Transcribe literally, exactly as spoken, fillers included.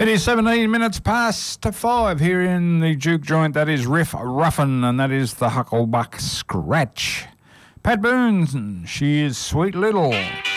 It is seventeen minutes past five here in the Juke Joint. That is Riff Ruffin, and that is the Hucklebuck Scratch. Pat Boone, she is Sweet Little.